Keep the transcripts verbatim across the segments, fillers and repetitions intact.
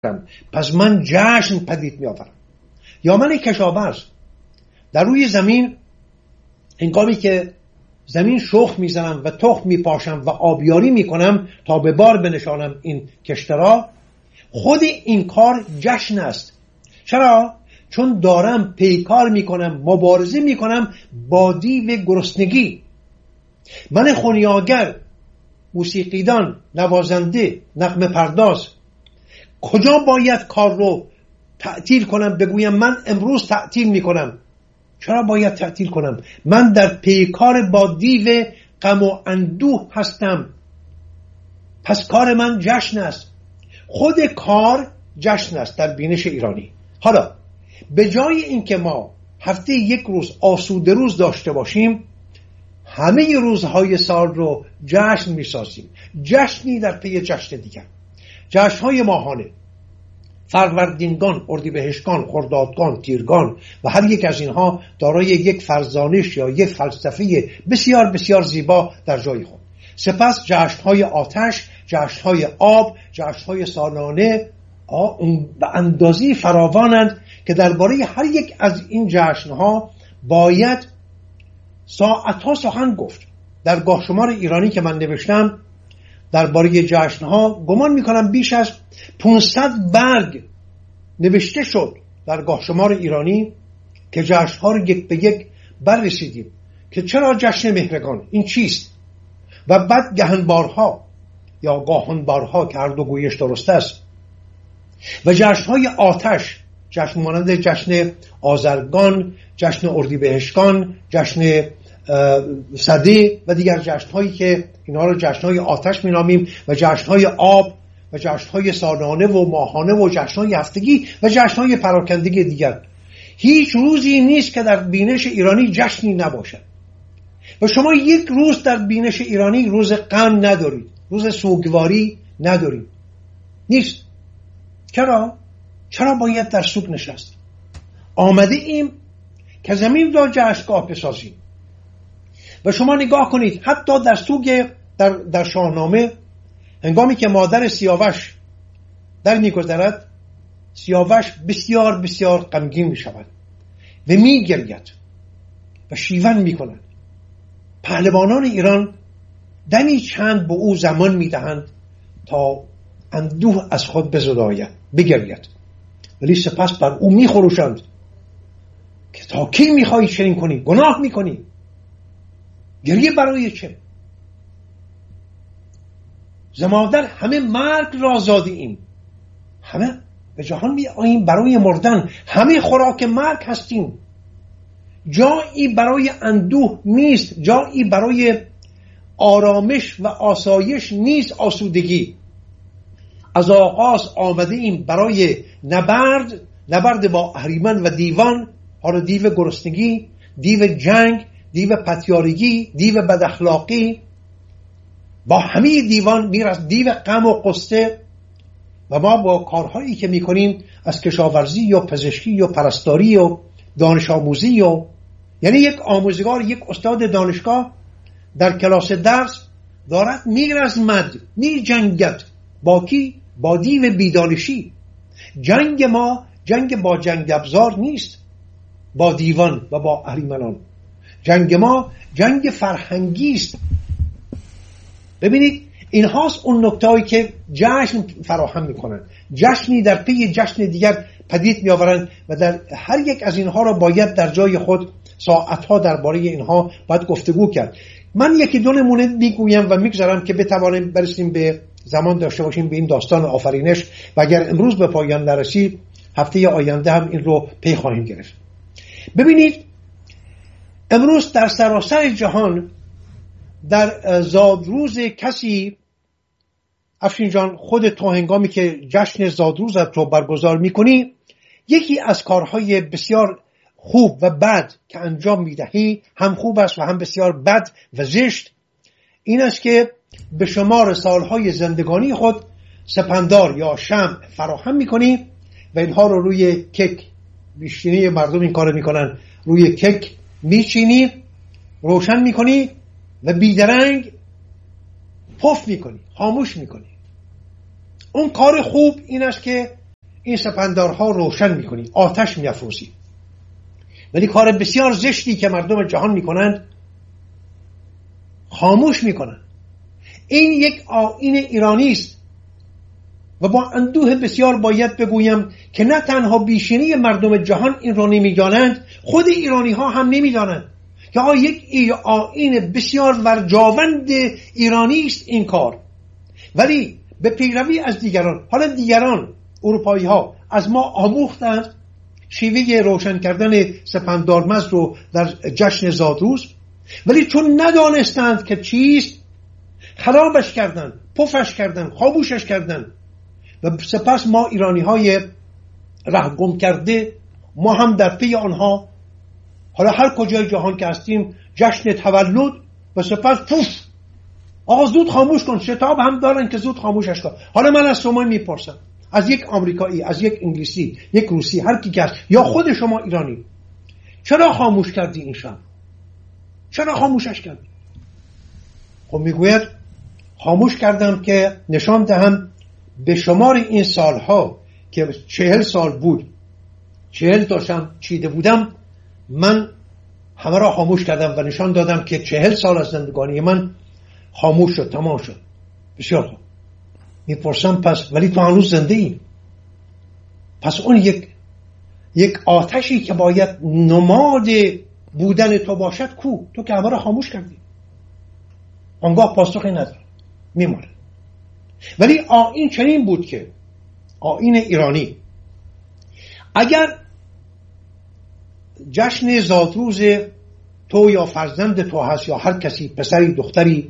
پس من جشن پدید می آورم. یا من کشاورز در روی زمین هنگامی که زمین شخم میزنم و تخم میپاشم و آبیاری میکنم تا به بار بنشانم این کشترا، خود این کار جشن است. چرا؟ چون دارم پیکار میکنم، مبارزه میکنم با دیو گرسنگی. من خونیاگر، موسیقیدان، نوازنده، نغمه پرداز کجا باید کار رو تعطیل کنم بگویم من امروز تعطیل میکنم؟ چرا باید تعطیل کنم؟ من در پیکار با دیو غم و اندوه هستم. پس کار من جشن است. خود کار جشن است در بینش ایرانی. حالا به جای اینکه ما هفته یک روز آسوده روز داشته باشیم، همه روزهای سال رو جشن میسازیم. جشنی در پی جشن دیگر. جشنهای ماهانه، فروردینگان، اردیبهشتگان، خردادگان، تیرگان و هر یک از اینها دارای یک فرزانش یا یک فلسفه بسیار بسیار زیبا در جای خود. سپس جشنهای آتش، جشنهای آب، جشنهای سالانه به اندازی فراوانند که درباره هر یک از این جشنها باید ساعتها سخن گفت. در گاهشمار ایرانی که من نوشتم درباره جشنها گمان میکنم بیش از پانصد برگ نوشته شد در گاهشمار ایرانی که جشنها رو یک به یک بررسیدیم که چرا جشن مهرگان این چیست، و بعد گهنبارها یا گاهنبارها که هر دو گویش درست است، و جشنهای آتش، جشن مانند جشن آذرگان، جشن اردیبهشتگان، جشن سده و دیگر جشنهایی که اینها رو جشنهای آتش مینامیم، و جشنهای آب و جشنهای سالانه و ماهانه و جشنهای هفتگی و جشنهای پراکندگی دیگر. هیچ روزی نیست که در بینش ایرانی جشنی نباشد. و شما یک روز در بینش ایرانی روز غم ندارید، روز سوگواری ندارید. نیست. چرا؟ چرا باید در سوگ نشست؟ آمده ایم که زمین را جشنگاه بسازیم. و شما نگاه کنید حتی در سوگ در, در شاهنامه هنگامی که مادر سیاوش در میگذرد، سیاوش بسیار بسیار غمگین می شود و می گرید و شیون می کند. پهلوانان ایران دمی چند به او زمان می دهند تا اندوه از خود بزداید، بگرید، ولی سپس بر او می خروشند که تا کی می خواهی چنین کنی؟ گناه می کنی. گریه برای چه؟ زمادر همه مرگ را زادیم، همه به جهان می آییم برای مردن، همه خوراک مرگ هستیم. جایی برای اندوه نیست، جایی برای آرامش و آسایش نیست، آسودگی. از آغاز آمده ایم برای نبرد، نبرد با اهریمن و دیوان، حالا دیو گرسنگی، دیو جنگ، دیو پتیارگی، دیو بداخلاقی، با همه دیوان میرسد، دیو غم و قصه. و ما با کارهایی که میکنیم از کشاورزی یا پزشکی یا پرستاری یا دانش آموزی یا یعنی یک آموزگار، یک استاد دانشگاه در کلاس درس دارد میرزمد، می جنگد با کی؟ با دیو بیدانشی. جنگ ما جنگ با جنگ ابزار نیست، با دیوان و با اهریمنان. جنگ ما جنگ فرهنگی است. ببینید این هاست اون نکته‌ای که جشن فراهم میکنن، جشنی در پی جشن دیگر پدید میآورند و در هر یک از اینها را باید در جای خود ساعتها درباره اینها باید گفتگو کرد. من یکی دو نمونه میگویم و میگذارم که بتوانیم برسیم به زمان داشته باشیم به این داستان آفرینش، و اگر امروز به پایان نرسید هفته آینده هم این رو پی خواهیم گرفت. ببینید امروز در سراسر جهان در زادروز کسی، افشین جان خود تو هنگامی که جشن زادروز رو برگزار میکنی، یکی از کارهای بسیار خوب و بد که انجام میدهی، هم خوب است و هم بسیار بد و زشت، این است که به شمار سالهای زندگانی خود سپندار یا شمع فراهم میکنی و اینها رو روی کک، بیشتری مردم این کار میکنن، روی کک میچینی، روشن میکنی و بیدرنگ پف میکنی، خاموش میکنی. اون کار خوب این است که این سپندارها روشن میکنی، آتش میافروزی. ولی کار بسیار زشتی که مردم جهان میکنند، خاموش میکنند. این یک آیین ایرانی است و با اندوه بسیار باید بگویم که نه تنها بیشینی مردم جهان این را نمیدانند، خود ایرانی ها هم نمیدانند که یک آیین بسیار ورجاوند ایرانی است این کار. ولی به پیروی از دیگران، حالا دیگران اروپایی ها از ما آموختند شیوه روشن کردن سپندارمزد رو در جشن زادروز، ولی چون ندانستند که چیست خرابش کردند، پفش کردند، خاموشش کردند و سپس ما ایرانی های ره گم کرده، ما هم در پی آنها حالا هر کجای جهان که هستیم جشن تولد و سپس پف آقا زود خاموش کن، شتاب هم دارن که زود خاموشش کن. حالا من از شما میپرسم، از یک آمریکایی، از یک انگلیسی، یک روسی، هر کی که هست، یا خود شما ایرانی، چرا خاموش کردی این شب؟ چرا خاموشش کردی؟ خب میگوید خاموش کردم که نشان دهم به شمار این سالها که چهل سال بود، چهل تاشم چیده بودم، من همه را خاموش کردم و نشان دادم که چهل سال از زندگانی من خاموش شد، تمام شد. بسیار خوب. میپرسم پس ولی تو هنوز زنده ای؟ پس اون یک یک آتشی که باید نماد بودن تو باشد کو؟ تو که همه را خاموش کردی. آنگاه پاسخی نداره، میماره. ولی آیین چنین بود که آیین ایرانی اگر جشن زادروز تو یا فرزند تو هست یا هر کسی، پسری دختری،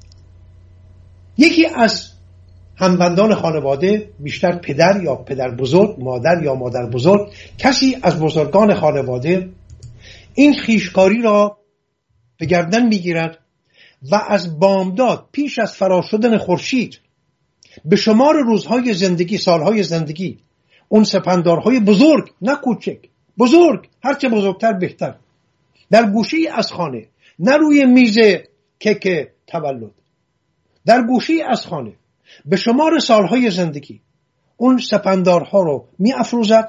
یکی از هموندان خانواده، بیشتر پدر یا پدر بزرگ، مادر یا مادر بزرگ، کسی از بزرگان خانواده این خیشکاری را به گردن میگیرد و از بامداد پیش از فرا شدن خورشید به شمار روزهای زندگی، سالهای زندگی، اون سپندارهای بزرگ، نه کوچک، بزرگ، هرچه بزرگتر بهتر، در گوشی از خانه، نه روی میز کیک تولد، در گوشی از خانه به شمار سالهای زندگی اون سپندارها رو می افروزد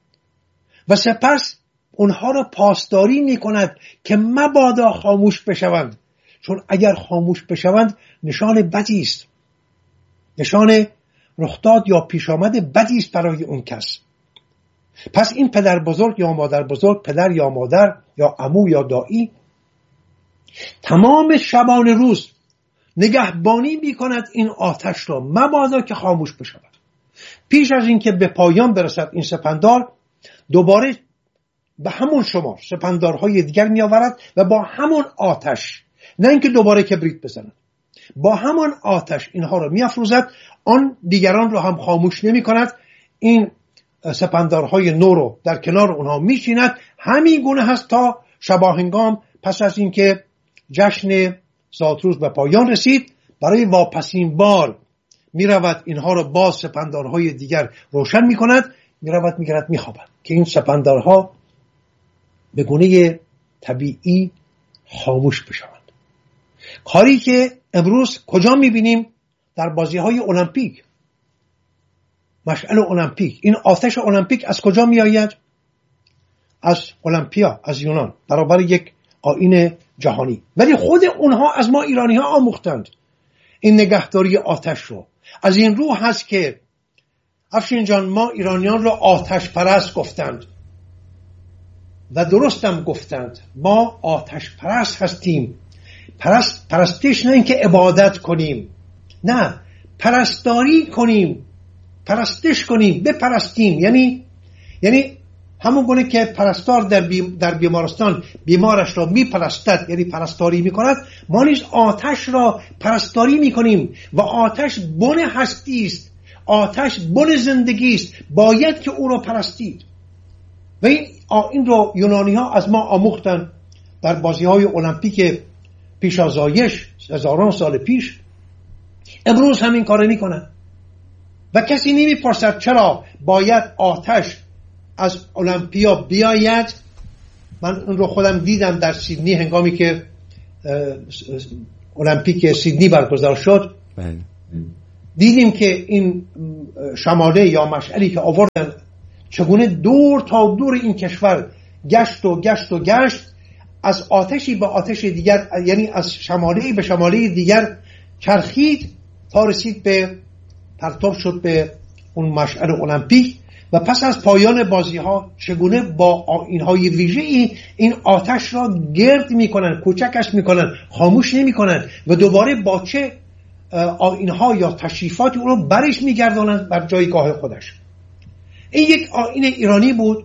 و سپس اونها رو پاسداری می کند که مبادا خاموش بشوند، چون اگر خاموش بشوند نشان بدی است، نشان رخداد یا پیش آمد بدی است برای اون کس. پس این پدر بزرگ یا مادر بزرگ، پدر یا مادر یا عمو یا دایی، تمام شبان روز نگهبانی می کند این آتش را مبادا که خاموش بشود. پیش از اینکه به پایان برسد این سپندار، دوباره به همون شمار سپندارهای دیگر می آورد و با همون آتش، نه اینکه دوباره کبریت بزند، با همون آتش اینها را می افروزد. آن دیگران را هم خاموش نمی کند، این سپندارهای نو رو در کنار اونها می چیند. همین گونه هست تا شباهنگام پس از اینکه جشن زادروز به پایان رسید، برای واپسین بار می رود اینها را باز سپندارهای دیگر روشن می کند، می رود می گرد می خوابد که این سپندارها به گونه طبیعی خاموش بشوند. کاری که امروز کجا می بینیم؟ در بازی های المپیک، مشعل المپیک. این آتش المپیک از کجا می آید؟ از المپیا، از یونان، برابر یک آیین جهانی. ولی خود اونها از ما ایرانی ها آموختند این نگهداری آتش رو. از این رو هست که افشین جان ما ایرانیان رو آتش پرست گفتند و درستم گفتند. ما آتش پرست هستیم. پرست پرستش نه اینکه عبادت کنیم، نه، پرستاری کنیم، پرستش کنیم، بپرستیم. یعنی یعنی همون گونه که پرستار در, بیم در بیمارستان بیمارش را میپرستد، یعنی پرستاری میکند، ما نیز آتش را پرستاری میکنیم و آتش بن هستی است، آتش بن زندگی است، باید که او را پرستید. و این این رو یونانی ها از ما آموختن در بازی های المپیک پیش از آیش هزاران سال پیش. امروز همین کار میکنن و کسی نمیپرسد چرا باید آتش از المپیا بیاید. من اون رو خودم دیدم در سیدنی هنگامی که المپیک سیدنی برگزار شد. بله. دیدیم که این شماله یا مشعلی که آوردن چگونه دور تا دور این کشور گشت و گشت و گشت، از آتشی به آتش دیگر، یعنی از شماله‌ای به شماله دیگر چرخید تا رسید به پرتاب شد به اون مشعل المپیک. و پس از پایان بازی ها چگونه با آیین‌های ویژه‌ای این آتش را گرد میکنن، کوچکش میکنن، خاموش نمیکنن و دوباره با چه آیین‌ها یا تشریفاتی اون رو برش میگردانند بر جایگاه خودش. این یک آیین ایرانی بود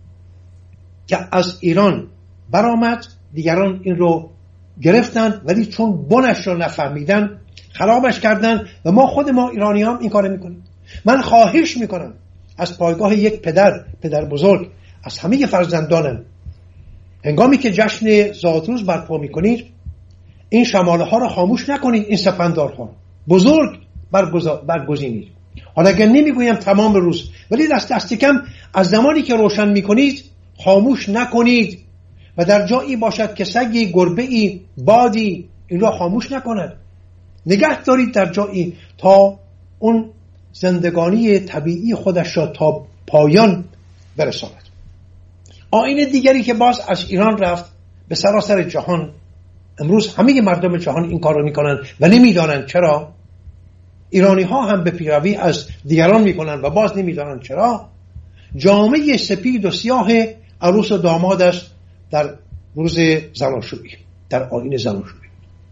که از ایران برآمد، دیگران این رو گرفتند ولی چون بنش را نفهمیدن خرابش کردن و ما خود ما ایرانی هم این کار میکنیم. من خواهش میکنم از پایگاه یک پدر پدر بزرگ، از همه فرزندانم، هنگامی که جشن زادروز برپا میکنید این شماله ها را خاموش نکنید، این سپندارها بزرگ برگزینید. حالا اگر نمیگویم تمام روز، ولی دست دست کم از زمانی که روشن میکنید خاموش نکنید و در جایی باشد که سگی، گربه‌ای، بادی این را خاموش نکند. نگه دارید در جایی تا اون زندگانی طبیعی خودش را تا پایان برساند. آیین دیگری که باز از ایران رفت به سراسر جهان، امروز همه مردم جهان این کار رو میکنن و نمیدانند چرا. ایرانی ها هم به پیروی از دیگران میکنن و باز نمیدانند چرا. جامعه سپید و سیاه عروس و داماد است در روز زناشویی، در آیین زناشویی.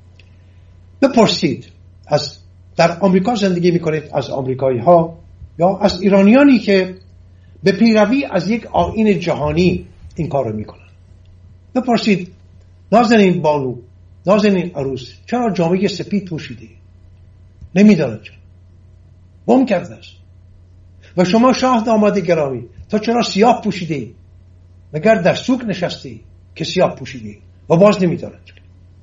بپرسید از در آمریکا زندگی میکنید از آمریکایی ها یا از ایرانیانی که به پیروی از یک آیین جهانی این کار رو میکنن، بپرسید نازنین بانو، نازنین عروس چرا جامعه سپید پوشیده؟ نمیدانند چرا، گم کرده است. و شما شاه داماد گرامی تا چرا سیاه پوشیده؟ مگر در سوق نشسته که سیاه پوشیده و باز نمیدانند چرا.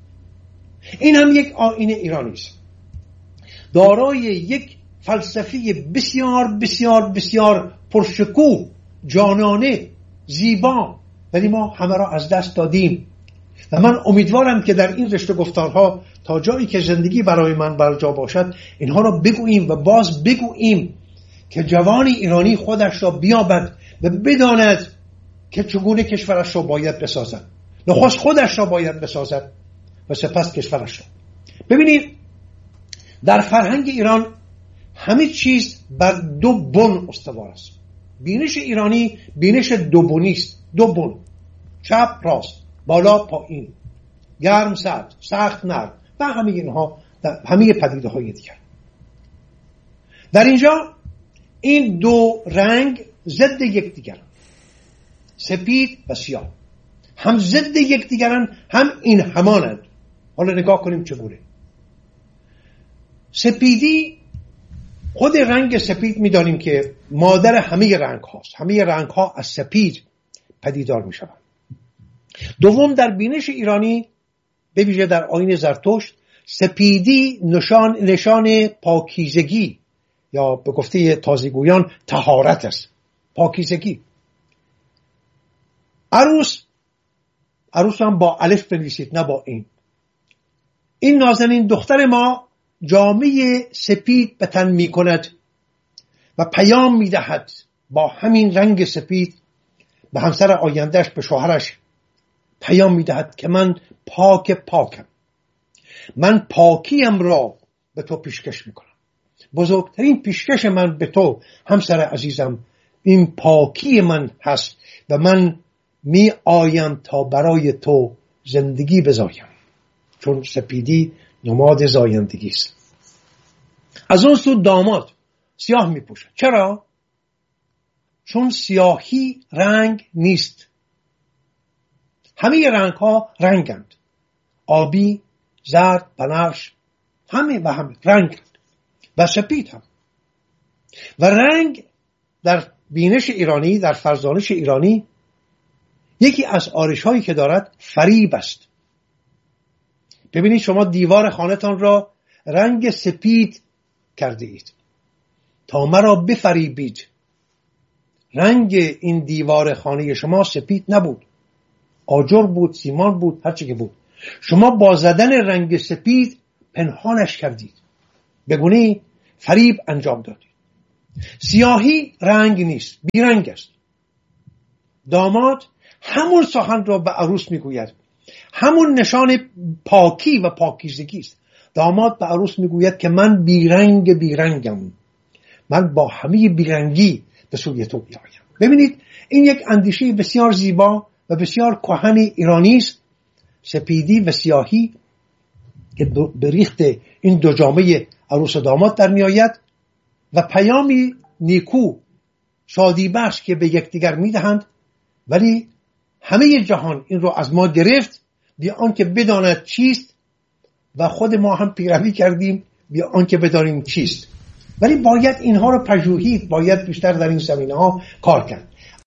این هم یک آیین ایرانی است دارای یک فلسفه بسیار بسیار بسیار پرشکوه، جانانه، زیبا، ولی ما همه را از دست دادیم. و من امیدوارم که در این رشته گفتارها تا جایی که زندگی برای من برجا باشد اینها را بگوییم و باز بگوییم که جوان ایرانی خودش را بیابد و بداند که چگونه کشورش را باید بسازد. نخست خودش را باید بسازد و سپس کشورش را. ببینید در فرهنگ ایران همه چیز بر دو بن استوار است. بینش ایرانی بینش دو بنی است، دو بن، چپ راست، بالا پایین، گرم سرد، سخت نرم و همه اینها، همه پدیده های دیگر. در اینجا این دو رنگ ضد یکدیگرند، سپید و سیاه، هم ضد یکدیگرند هم این همانند. حالا نگاه کنیم چگونه. سپیدی، خود رنگ سپید می‌دانیم که مادر همه رنگ هاست، همه رنگ ها از سپید پدیدار می شوند. دوم در بینش ایرانی به ویژه در آیین زرتشت سپیدی نشان نشان پاکیزگی یا به گفته تازیگویان طهارت است، پاکیزگی. عروس، عروس هم با الف بنویسید نه با این. این نازنین دختر ما جامعه سپید به تن می کند و پیام می دهد با همین رنگ سپید به همسر آیندهش، به شوهرش پیام می دهد که من پاک پاکم، من پاکیم را به تو پیشکش می کنم. بزرگترین پیشکش من به تو همسر عزیزم این پاکی من هست و من می آیم تا برای تو زندگی بزایم، چون سپیدی نماد زایندگی است. از اون سو داماد سیاه می پوشد. چرا؟ چون سیاهی رنگ نیست. همه رنگ ها رنگند، آبی، زرد، بنفش، همه و همه رنگند و سپید هم. و رنگ در بینش ایرانی، در فرزانش ایرانی، یکی از آرش هایی که دارد فریب است. ببینید شما دیوار خانه‌تان را رنگ سپید کرده اید تا مرا بفریبید. رنگ این دیوار خانه شما سپید نبود، آجر بود، سیمان بود، هر چی که بود. شما با زدن رنگ سپید پنهانش کردید، به گونه فریب انجام دادید. سیاهی رنگ نیست، بیرنگ است. داماد همون سخن را به عروس میگوید، همون نشان پاکی و پاکیزگی است. داماد به عروس میگوید که من بیرنگ بیرنگم، من با همه بیرنگی به سوی تو میآیم. ببینید این یک اندیشه بسیار زیبا و بسیار کهن ایرانی است، سپیدی و سیاهی که به ریخت این دو جامعه عروس و داماد در میآید و پیامی نیکو شادی بخش که به یکدیگر میدهند، ولی همه جهان این رو از ما گرفت بی آنکه بداند چیست و خود ما هم پیروی کردیم بی آنکه بدانیم چیست. ولی باید اینها رو پژوهید، باید بیشتر در این زمینه‌ها کار کرد.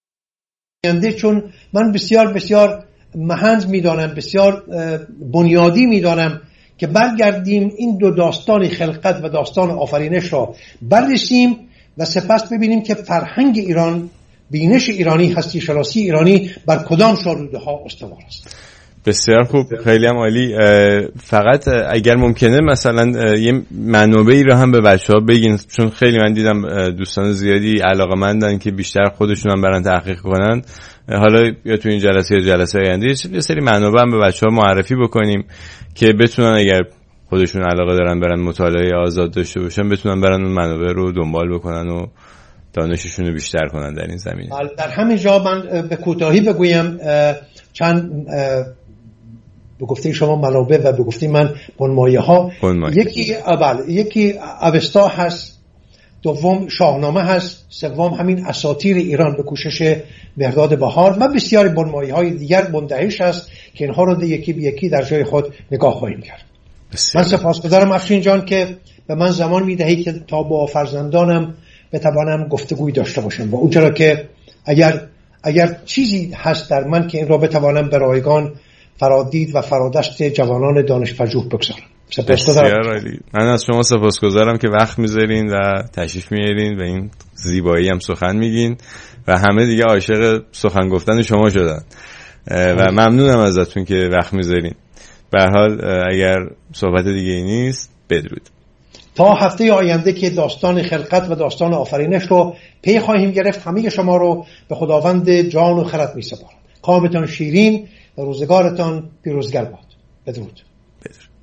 چون من بسیار بسیار مهند میدانم، بسیار بنیادی میدانم که برگردیم این دو داستان خلقت و داستان آفرینش را بررسیم و سپس ببینیم که فرهنگ ایران، بینش ایرانی، هستی شناسی ایرانی بر کدام شاروده ها استوار است. بسیار خوب، خیلی هم عالی. فقط اگر ممکنه مثلا یه منابعی رو هم به بچه‌ها بگین، چون خیلی من دیدم دوستان زیادی علاقه‌مندن که بیشتر خودشون هم برن تحقیق کنن. حالا یا تو این جلسه یا جلسه آینده یه سری منابع هم به بچه‌ها معرفی بکنیم که بتونن اگر خودشون علاقه دارن برن مطالعه آزاد داشته باشن، بتونن برن اون منابع رو دنبال بکنن و دانششون رو بیشتر کنن در این زمینه. در همین جا من به کوتاهی بگویم چند به گفته شما منابع و به گفته من بنمایه ها. یکی اول یکی اوستا هست، دوم شاهنامه هست، سوم همین اساطیر ایران به کوشش مهرداد بهار و بسیاری بنمایه های دیگر مندهش هست که اینها رو یکی به یکی در جای خود نگاه خواهیم کرد. من سپاسگزارم افشین جان که به من زمان میدهی که تا با فرزندانم بتوانم گفتگوی داشته باشم و اونجا که اگر اگر چیزی هست در من که این را بتوانم به رایگان فرادید و فرادست جوانان دانشپژوه بگذارم. سپاسگزارم. من از شما سپاسگزارم که وقت میذارین و تشریف میارین و این زیبایی هم سخن میگین و همه دیگه عاشق سخن گفتن شما شدن و ممنونم ازتون که وقت میذارین. به هر حال اگر صحبت دیگه ای نیست، بدرود. تا هفته آینده که داستان خلقت و داستان آفرینش رو پی خواهیم گرفت. همه شما رو به خداوند جان و خرد میسپارم. کامتان شیرین و روزگارتان پیروزگر باد. بدرود. بدرود.